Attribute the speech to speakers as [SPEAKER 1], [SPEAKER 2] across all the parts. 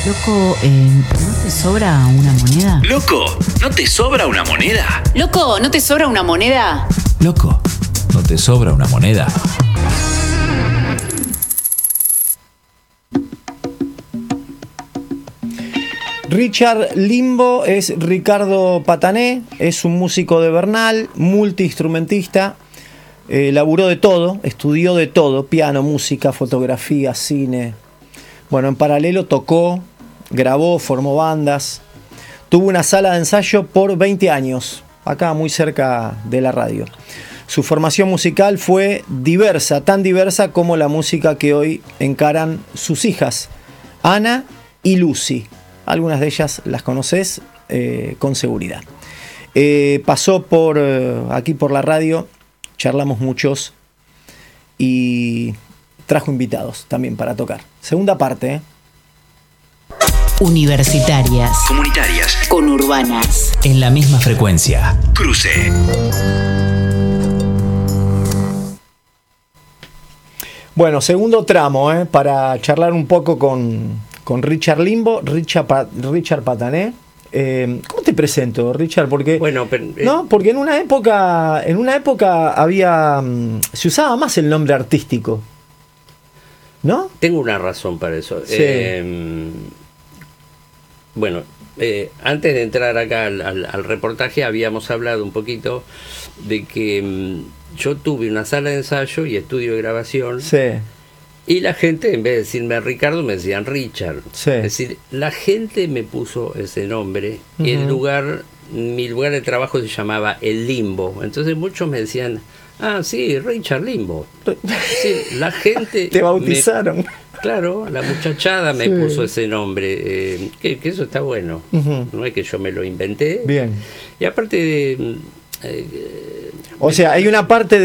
[SPEAKER 1] Loco, ¿no te sobra una moneda?
[SPEAKER 2] Loco, ¿no te sobra una moneda?
[SPEAKER 1] Loco, ¿no te sobra una moneda?
[SPEAKER 2] Loco, ¿no te sobra una moneda?
[SPEAKER 3] Richard Limbo es Ricardo Patané, es un músico de Bernal, multiinstrumentista, laburó de todo, estudió de todo, piano, música, fotografía, cine. Bueno, en paralelo tocó, grabó, formó bandas, tuvo una sala de ensayo por 20 años, acá muy cerca de la radio. Su formación musical fue diversa, tan diversa como la música que hoy encaran sus hijas, Ana y Lucy. Algunas de ellas las conoces con seguridad. Pasó por aquí por la radio, charlamos muchos y trajo invitados también para tocar. Segunda parte.
[SPEAKER 1] Universitarias.
[SPEAKER 2] Comunitarias.
[SPEAKER 1] Conurbanas.
[SPEAKER 2] En la misma frecuencia. Cruce.
[SPEAKER 3] Bueno, segundo tramo, para charlar un poco con Richard Limbo, Richard Patané. ¿Cómo te presento, Richard? Porque,
[SPEAKER 4] bueno, pero,
[SPEAKER 3] ¿no? Porque en una época había se usaba más el nombre artístico, ¿no?
[SPEAKER 4] Tengo una razón para eso.
[SPEAKER 3] Sí.
[SPEAKER 4] Bueno, antes de entrar acá al reportaje habíamos hablado un poquito de que yo tuve una sala de ensayo y estudio de grabación.
[SPEAKER 3] Sí.
[SPEAKER 4] Y la gente, en vez de decirme Ricardo, me decían Richard.
[SPEAKER 3] Sí.
[SPEAKER 4] Es decir, la gente me puso ese nombre y mi lugar de trabajo se llamaba El Limbo. Entonces muchos me decían, ah, sí, Richard Limbo. Sí, la gente...
[SPEAKER 3] Te bautizaron.
[SPEAKER 4] Claro, la muchachada me puso ese nombre. Que eso está bueno. No es que yo me lo inventé.
[SPEAKER 3] Bien.
[SPEAKER 4] Y aparte de...
[SPEAKER 3] O sea, hay una parte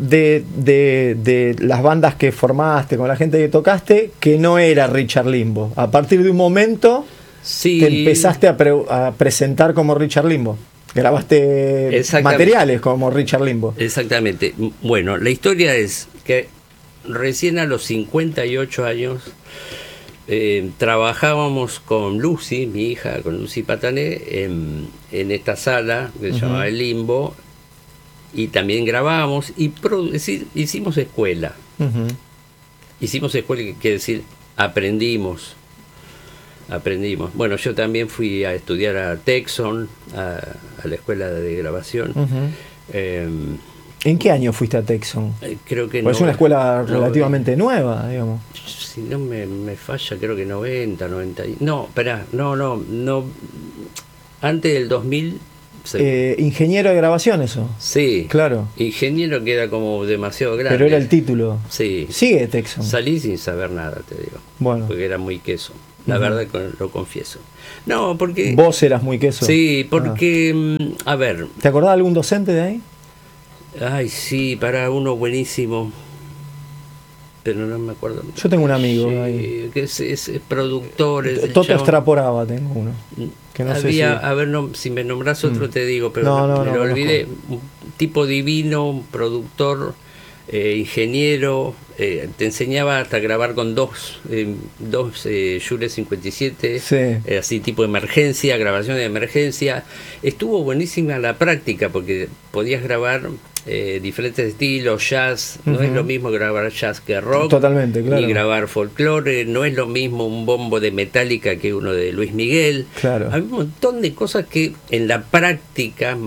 [SPEAKER 3] de las bandas que formaste, con la gente que tocaste, que no era Richard Limbo. A partir de un momento
[SPEAKER 4] sí,
[SPEAKER 3] te empezaste a presentar como Richard Limbo. Grabaste materiales como Richard Limbo.
[SPEAKER 4] Exactamente. Bueno, la historia es que recién a los 58 años trabajábamos con Lucy, mi hija, con Lucy Patané, en esta sala que se llamaba El Limbo, y también grabábamos y hicimos escuela. Hicimos escuela, quiere decir, aprendimos. Bueno, yo también fui a estudiar a Texon, a la escuela de grabación.
[SPEAKER 3] ¿En qué año fuiste a Texon?
[SPEAKER 4] Creo que
[SPEAKER 3] pues es una escuela relativamente nueva, digamos.
[SPEAKER 4] Si no me falla, creo que 90. No, esperá, no. Antes del 2000.
[SPEAKER 3] Ingeniero de grabación, eso.
[SPEAKER 4] Sí,
[SPEAKER 3] claro.
[SPEAKER 4] Ingeniero queda como demasiado grande.
[SPEAKER 3] Pero era el título.
[SPEAKER 4] Sí.
[SPEAKER 3] Sigue Texon.
[SPEAKER 4] Salí sin saber nada, te digo.
[SPEAKER 3] Bueno.
[SPEAKER 4] Porque era muy queso. La verdad lo confieso. No, porque...
[SPEAKER 3] ¿Vos eras muy queso?
[SPEAKER 4] Sí, porque... A ver...
[SPEAKER 3] ¿Te acordás de algún docente de ahí?
[SPEAKER 4] Ay, sí, para uno buenísimo. Pero no me acuerdo.
[SPEAKER 3] Yo tengo un amigo
[SPEAKER 4] sí,
[SPEAKER 3] ahí.
[SPEAKER 4] Que es productor.
[SPEAKER 3] Toto Estraporaba, tengo uno. Que no sé si...
[SPEAKER 4] A ver, si me nombrás otro te digo, pero me lo olvidé. Un tipo divino, un productor, ingeniero, te enseñaba hasta grabar con dos Shure 57,
[SPEAKER 3] sí.
[SPEAKER 4] Así tipo emergencia, grabación de emergencia. Estuvo buenísima la práctica porque podías grabar diferentes estilos, jazz, no es lo mismo grabar jazz que rock.
[SPEAKER 3] Totalmente, claro.
[SPEAKER 4] Ni grabar folclore, no es lo mismo un bombo de Metallica que uno de Luis Miguel.
[SPEAKER 3] Claro.
[SPEAKER 4] Hay un montón de cosas que en la práctica,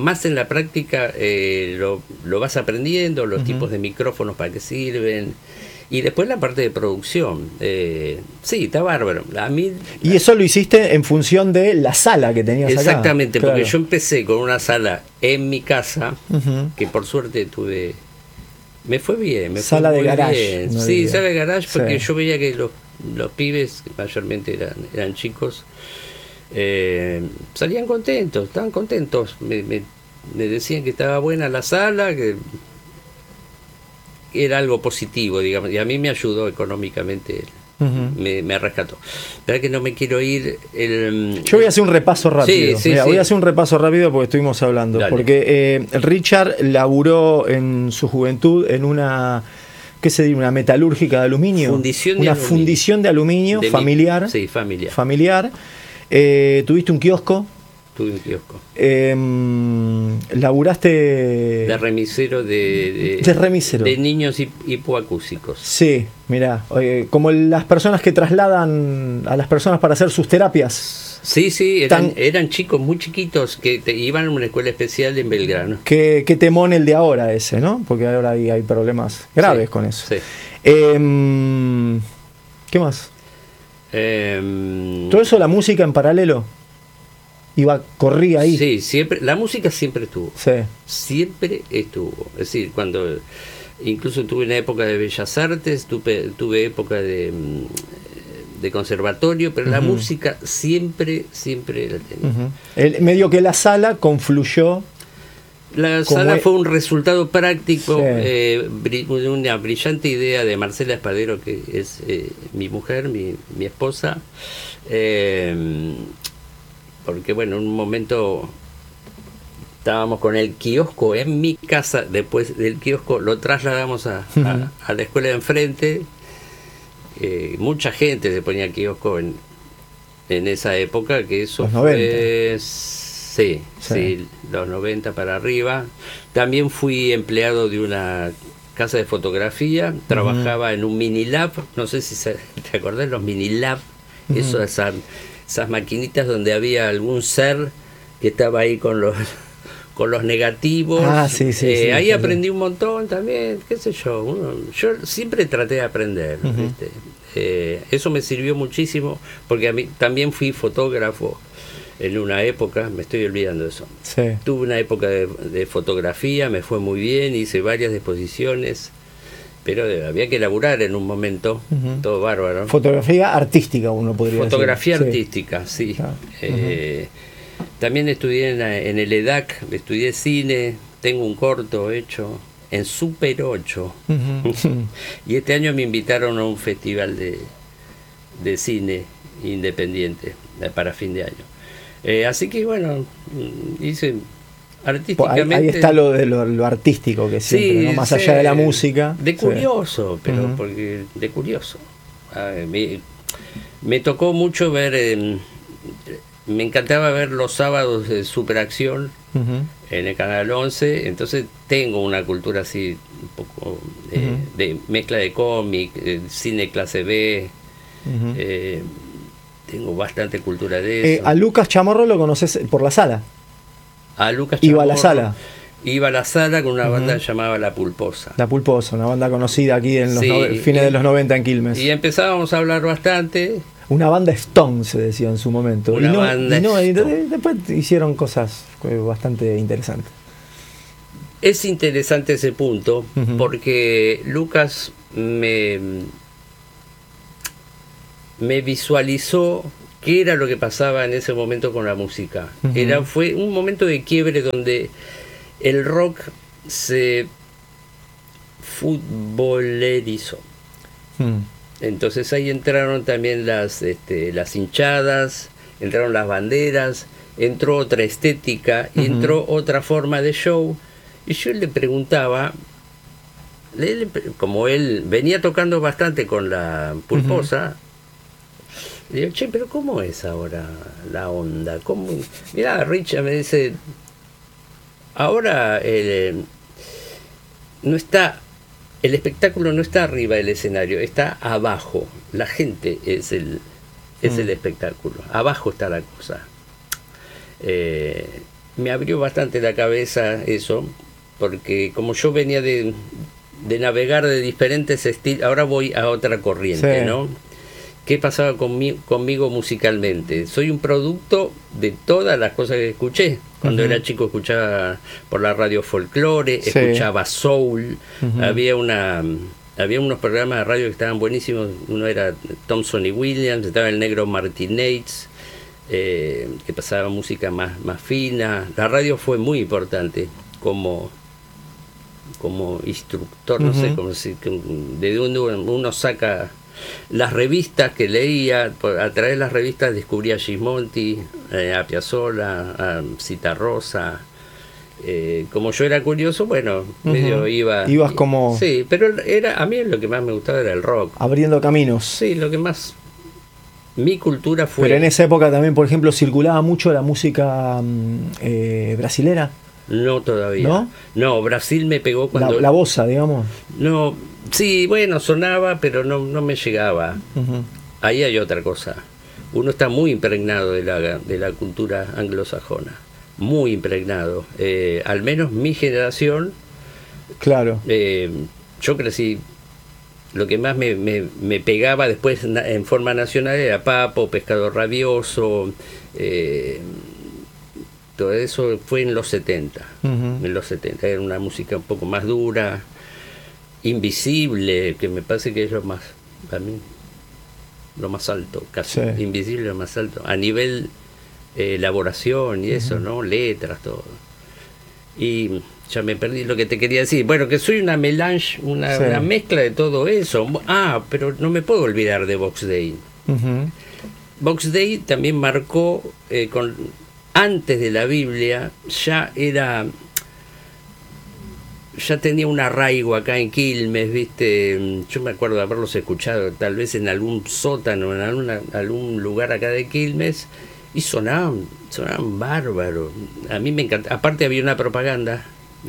[SPEAKER 4] lo vas aprendiendo, los tipos de micrófonos para qué sirven. Y después la parte de producción. Sí, está bárbaro. A mí,
[SPEAKER 3] y eso lo hiciste en función de la sala que tenías acá.
[SPEAKER 4] Exactamente,
[SPEAKER 3] claro.
[SPEAKER 4] Porque yo empecé con una sala en mi casa, que por suerte tuve... Me fue bien.
[SPEAKER 3] Sala de garage.
[SPEAKER 4] No sí, sala de garage, porque yo veía que los pibes, que mayormente eran chicos, salían contentos, estaban contentos. Me decían que estaba buena la sala, que era algo positivo, digamos, y a mí me ayudó económicamente, me rescató. Pero que no me quiero ir.
[SPEAKER 3] Yo voy a hacer un repaso rápido.
[SPEAKER 4] Sí,
[SPEAKER 3] Mira, voy a hacer un repaso rápido porque estuvimos hablando.
[SPEAKER 4] Dale.
[SPEAKER 3] Porque Richard laburó en su juventud en una ¿qué se dice? Una metalúrgica de aluminio.
[SPEAKER 4] Fundición de
[SPEAKER 3] una
[SPEAKER 4] aluminio.
[SPEAKER 3] fundición de aluminio familiar.
[SPEAKER 4] Sí, familiar.
[SPEAKER 3] Familiar. Tuviste un kiosco.
[SPEAKER 4] Tuve un kiosco.
[SPEAKER 3] Laburaste.
[SPEAKER 4] De remisero
[SPEAKER 3] de remisero.
[SPEAKER 4] De niños hipoacúsicos.
[SPEAKER 3] Sí, mirá. Como las personas que trasladan a las personas para hacer sus terapias.
[SPEAKER 4] Sí, eran chicos muy chiquitos que iban a una escuela especial en Belgrano.
[SPEAKER 3] Qué temón el de ahora ese, ¿no? Porque ahora hay problemas graves con eso.
[SPEAKER 4] Sí.
[SPEAKER 3] ¿Qué más? Todo eso, la música en paralelo. Corría ahí.
[SPEAKER 4] Sí, siempre, la música siempre estuvo.
[SPEAKER 3] Sí.
[SPEAKER 4] Siempre estuvo. Es decir, cuando incluso tuve una época de Bellas Artes, tuve época de conservatorio, pero la música siempre la tenía.
[SPEAKER 3] Medio que la sala confluyó.
[SPEAKER 4] La sala fue un resultado práctico de una brillante idea de Marcela Espadero, que es mi mujer, mi esposa. Porque bueno, en un momento estábamos con el kiosco en mi casa, después del kiosco lo trasladamos a la escuela de enfrente. Mucha gente se ponía kiosco en esa época, que eso
[SPEAKER 3] los
[SPEAKER 4] fue... Sí, los 90 para arriba. También fui empleado de una casa de fotografía, trabajaba en un Minilab, no sé si te acordás, los Minilab, esas maquinitas donde había algún ser que estaba ahí con los negativos. Ahí aprendí un montón también, qué sé yo. Yo siempre traté de aprender, ¿viste? Eso me sirvió muchísimo, porque a mí también fui fotógrafo en una época, me estoy olvidando de eso.
[SPEAKER 3] Sí.
[SPEAKER 4] Tuve una época de fotografía, me fue muy bien, hice varias exposiciones. Pero había que laburar en un momento, todo bárbaro.
[SPEAKER 3] Fotografía artística, uno podría decir.
[SPEAKER 4] Fotografía artística, sí.
[SPEAKER 3] Claro.
[SPEAKER 4] También estudié en el EDAC, estudié cine, tengo un corto hecho en Super 8. Y este año me invitaron a un festival de cine independiente para fin de año. Así que bueno, hice... artísticamente
[SPEAKER 3] ahí está lo de lo artístico que siempre, ¿no? Más allá de la música,
[SPEAKER 4] de curioso, pero porque de curioso. Me tocó mucho ver, me encantaba ver los sábados de Superacción en el Canal 11, entonces tengo una cultura así un poco de mezcla de cómic, cine clase B. Tengo bastante cultura de eso.
[SPEAKER 3] A Lucas Chamorro lo conoces por la sala.
[SPEAKER 4] A Lucas
[SPEAKER 3] Iba a la
[SPEAKER 4] Chamorro,
[SPEAKER 3] sala.
[SPEAKER 4] Iba a la sala con una banda llamada La Pulposa.
[SPEAKER 3] La Pulposa, una banda conocida aquí en los
[SPEAKER 4] Sí,
[SPEAKER 3] fines de los 90 en Quilmes.
[SPEAKER 4] Y empezábamos a hablar bastante.
[SPEAKER 3] Una banda Stone se decía en su momento.
[SPEAKER 4] Una banda
[SPEAKER 3] y
[SPEAKER 4] Stone.
[SPEAKER 3] después hicieron cosas bastante interesantes.
[SPEAKER 4] Es interesante ese punto porque Lucas me visualizó qué era lo que pasaba en ese momento con la música. Fue un momento de quiebre donde el rock se futbolerizó. Entonces ahí entraron también las hinchadas, entraron las banderas, entró otra estética, entró otra forma de show. Y yo le preguntaba, como él venía tocando bastante con La Pulposa, le digo, che, pero ¿cómo es ahora la onda? Mirá, Richard me dice, ahora no está, el espectáculo no está arriba del escenario, está abajo. La gente es el espectáculo, abajo está la cosa. Me abrió bastante la cabeza eso, porque como yo venía de navegar de diferentes estilos, ahora voy a otra corriente, ¿no? ¿Qué pasaba conmigo musicalmente? Soy un producto de todas las cosas que escuché. Cuando era chico escuchaba por la radio folclore, escuchaba soul, había unos programas de radio que estaban buenísimos. Uno era Thompson y Williams, estaba el negro Martinez, que pasaba música más fina. La radio fue muy importante como instructor, no sé, de donde uno saca las revistas que leía. A través de las revistas descubrí a Gismonti, a Piazzolla, a Citarrosa, como yo era curioso, bueno, medio iba...
[SPEAKER 3] Ibas como...
[SPEAKER 4] Sí, pero a mí lo que más me gustaba era el rock.
[SPEAKER 3] Abriendo caminos.
[SPEAKER 4] Sí, lo que más... Mi cultura fue...
[SPEAKER 3] Pero en esa época también, por ejemplo, circulaba mucho la música brasilera.
[SPEAKER 4] No todavía.
[SPEAKER 3] ¿No?
[SPEAKER 4] No, Brasil me pegó cuando...
[SPEAKER 3] La bossa, digamos.
[SPEAKER 4] No, sí, bueno, sonaba, pero no me llegaba.
[SPEAKER 3] Ujú.
[SPEAKER 4] Ahí hay otra cosa. Uno está muy impregnado de la cultura anglosajona. Muy impregnado. Al menos mi generación...
[SPEAKER 3] Claro.
[SPEAKER 4] Yo crecí... Lo que más me pegaba después en forma nacional era Papo, Pescado Rabioso... todo eso fue en los 70.
[SPEAKER 3] Ujú.
[SPEAKER 4] En los 70 era una música un poco más dura, invisible, que me parece que es lo más, para mí, lo más alto, casi.
[SPEAKER 3] Sí.
[SPEAKER 4] Invisible, lo más alto. A nivel elaboración y eso, ¿no? Letras, todo. Y ya me perdí lo que te quería decir. Bueno, que soy una melange, una mezcla de todo eso. Ah, pero no me puedo olvidar de Box Day.
[SPEAKER 3] Ujú.
[SPEAKER 4] Box Day también marcó antes de la Biblia, ya tenía un arraigo acá en Quilmes, ¿viste? Yo me acuerdo de haberlos escuchado tal vez en algún sótano, en algún lugar acá de Quilmes, y sonaban bárbaros. A mí me encanta. Aparte había una propaganda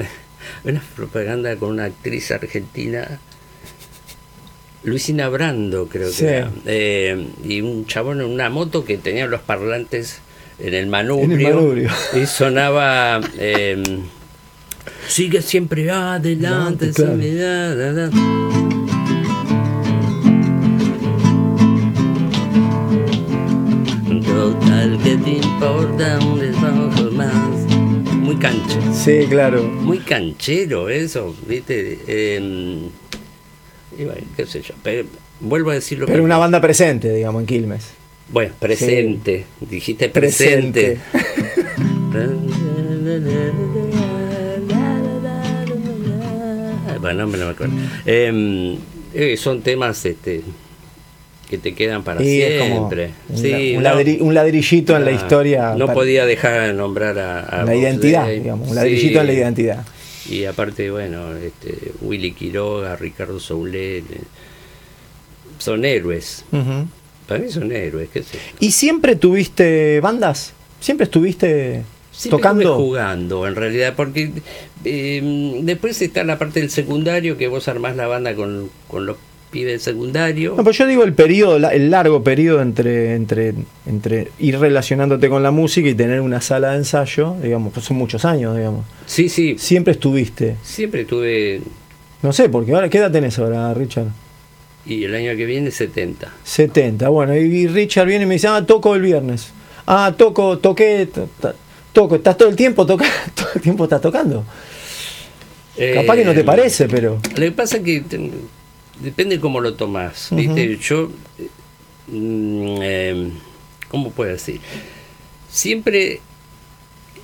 [SPEAKER 4] con una actriz argentina, Luisina Brando, creo que era, y un chabón en una moto que tenía los parlantes en el manubrio. Y sonaba sigue siempre adelante,
[SPEAKER 3] claro.
[SPEAKER 4] Total, ¿qué te importa un desbajo más? Muy canchero.
[SPEAKER 3] Sí, claro.
[SPEAKER 4] Muy canchero eso, ¿viste? Y bueno, qué sé yo, pero vuelvo a decir lo que...
[SPEAKER 3] Pero una banda presente, digamos, en Quilmes.
[SPEAKER 4] Bueno, presente. Sí. Dijiste presente. Bueno, no me acuerdo. Son temas que te quedan para siempre.
[SPEAKER 3] Un ladrillito en la historia.
[SPEAKER 4] No podía dejar de nombrar a
[SPEAKER 3] la identidad, digamos, un ladrillito en la identidad.
[SPEAKER 4] Y aparte, bueno, Willy Quiroga, Ricardo Soulet, son héroes.
[SPEAKER 3] Uh-huh.
[SPEAKER 4] Para mí son héroes, qué sé yo.
[SPEAKER 3] ¿Y siempre tuviste bandas? ¿Siempre estuviste tocando?
[SPEAKER 4] Estuve jugando, en realidad, porque después está la parte del secundario, que vos armás la banda con los pibes del secundario.
[SPEAKER 3] No, pues yo digo el largo periodo entre ir relacionándote con la música y tener una sala de ensayo, digamos, pues son muchos años, digamos.
[SPEAKER 4] Sí.
[SPEAKER 3] Siempre estuviste.
[SPEAKER 4] Siempre estuve.
[SPEAKER 3] No sé, porque ahora, ¿qué edad tenés ahora, Richard?
[SPEAKER 4] Y el año que viene 70.
[SPEAKER 3] 70, bueno, y Richard viene y me dice, toco el viernes. Toqué, estás todo el tiempo estás tocando. Capaz que no te parece, pero...
[SPEAKER 4] Lo que pasa es que depende cómo lo tomás, ¿viste? Uh-huh. Yo, ¿cómo puedo decir? Siempre